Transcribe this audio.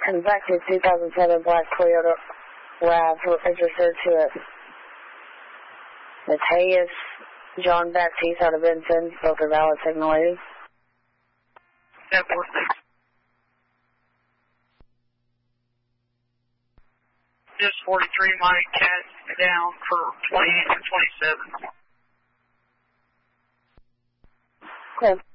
And back to 2007 black Toyota RAV, registered to it. Mateus John Baptiste out of Benson, both are valid signal 80. 1046. Just 43, my cat down for 28 and 27. Okay.